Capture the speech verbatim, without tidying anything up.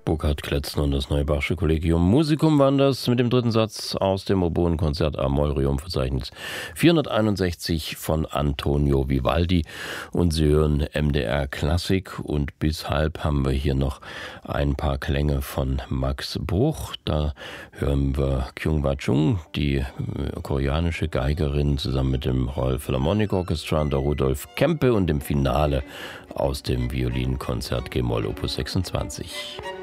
Burkhard Kletzner und das Neubachsche Collegium Musicum waren das mit dem dritten Satz aus dem Oboenkonzert Amorium, Verzeichnis vierhunderteinundsechzig von Antonio Vivaldi. Und Sie hören M D R Klassik und bis halb haben wir hier noch ein paar Klänge von Max Bruch. Da hören wir Kyung-Hwa Chung, die koreanische Geigerin, zusammen mit dem Royal Philharmonic Orchestra und der Rudolf Kempe und im Finale aus dem Violinkonzert G-Moll Opus sechsundzwanzig.